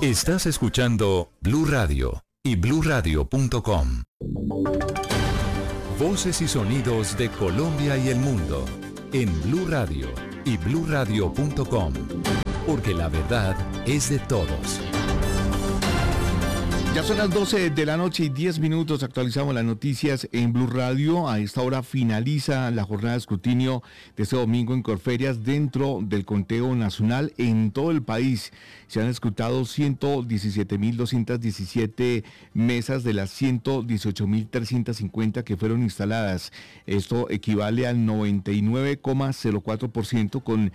Estás escuchando Blue Radio y bluradio.com. Voces y sonidos de Colombia y el mundo en Blue Radio y bluradio.com, porque la verdad es de todos. Ya son las 12 de la noche y 10 minutos, actualizamos las noticias en Blue Radio. A esta hora finaliza la jornada de escrutinio de este domingo en Corferias dentro del conteo nacional en todo el país. Se han escrutado 117.217 mesas de las 118.350 que fueron instaladas. Esto equivale al 99,04% con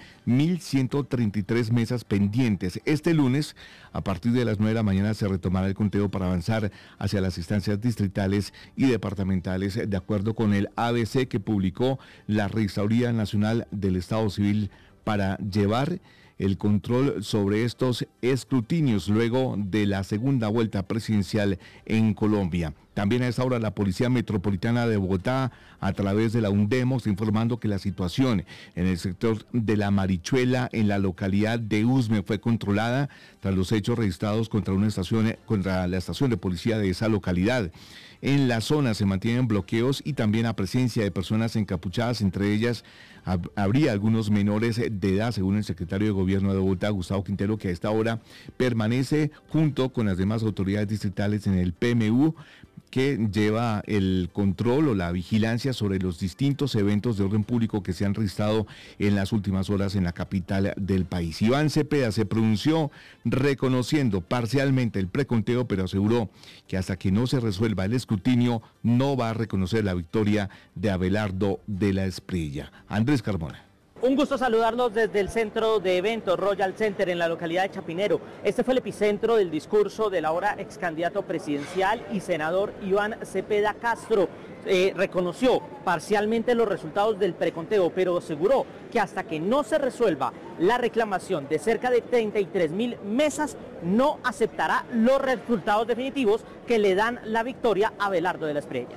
1.133 mesas pendientes. Este lunes, a partir de las 9 de la mañana, se retomará el conteo para avanzar hacia las instancias distritales y departamentales, de acuerdo con el ABC que publicó la Registraduría Nacional del Estado Civil, para llevar el control sobre estos escrutinios luego de la segunda vuelta presidencial en Colombia. También a esta hora la Policía Metropolitana de Bogotá, a través de la UNDEMO, está informando que la situación en el sector de La Marichuela, en la localidad de Usme, fue controlada tras los hechos registrados contra la estación de policía de esa localidad. En la zona se mantienen bloqueos y también la presencia de personas encapuchadas, entre ellas habría algunos menores de edad, según el secretario de Gobierno de Bogotá, Gustavo Quintero, que a esta hora permanece junto con las demás autoridades distritales en el PMU, que lleva el control o la vigilancia sobre los distintos eventos de orden público que se han registrado en las últimas horas en la capital del país. Iván Cepeda se pronunció reconociendo parcialmente el preconteo, pero aseguró que hasta que no se resuelva el escrutinio no va a reconocer la victoria de Abelardo de la Espriella. Andrés Carmona. Un gusto saludarlos desde el centro de eventos Royal Center en la localidad de Chapinero. Este fue el epicentro del discurso del ahora ex candidato presidencial y senador Iván Cepeda Castro. Reconoció parcialmente los resultados del preconteo, pero aseguró que hasta que no se resuelva la reclamación de cerca de 33.000 mesas, no aceptará los resultados definitivos que le dan la victoria a Abelardo de la Espriella.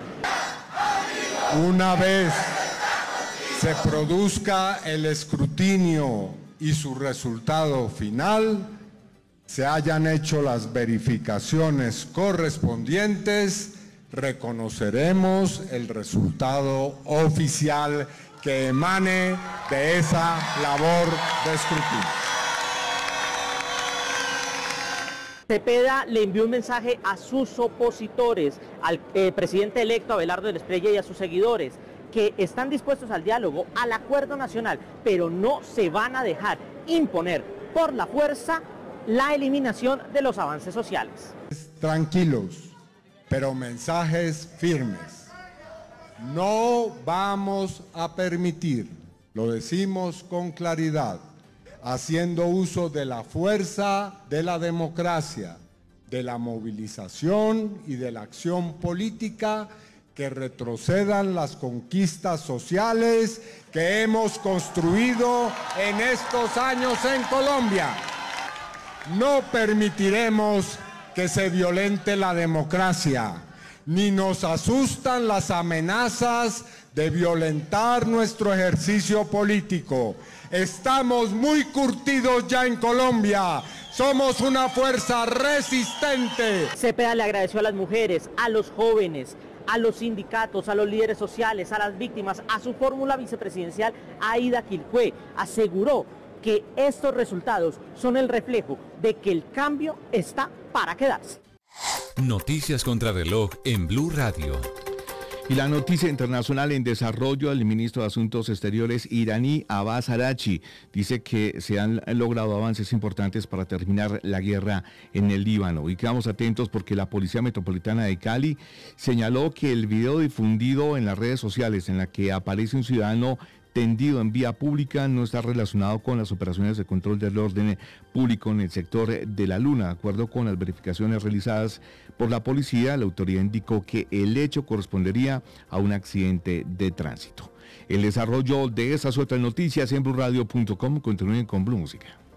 Una vez se produzca el escrutinio y su resultado final, se hayan hecho las verificaciones correspondientes, reconoceremos el resultado oficial que emane de esa labor de escrutinio. Cepeda le envió un mensaje a sus opositores, al presidente electo Abelardo de la Espriella y a sus seguidores, que están dispuestos al diálogo, al acuerdo nacional, pero no se van a dejar imponer por la fuerza la eliminación de los avances sociales. Tranquilos, pero mensajes firmes. No vamos a permitir, lo decimos con claridad, haciendo uso de la fuerza de la democracia, de la movilización y de la acción política, que retrocedan las conquistas sociales que hemos construido en estos años en Colombia. No permitiremos que se violente la democracia, ni nos asustan las amenazas de violentar nuestro ejercicio político. Estamos muy curtidos ya en Colombia. Somos una fuerza resistente. Cepeda le agradeció a las mujeres, a los jóvenes, a los sindicatos, a los líderes sociales, a las víctimas, a su fórmula vicepresidencial, Aida Quilpué. Aseguró que estos resultados son el reflejo de que el cambio está para quedarse. Noticias contra reloj en Blue Radio. Y la noticia internacional en desarrollo, el ministro de Asuntos Exteriores iraní Abbas Araghchi dice que se han logrado avances importantes para terminar la guerra en el Líbano. Y quedamos atentos porque la Policía Metropolitana de Cali señaló que el video difundido en las redes sociales en la que aparece un ciudadano tendido en vía pública no está relacionado con las operaciones de control del orden público en el sector de La Luna. De acuerdo con las verificaciones realizadas por la policía, la autoridad indicó que el hecho correspondería a un accidente de tránsito. El desarrollo de esas otras noticias en bluradio.com. Continúen con Blue Música.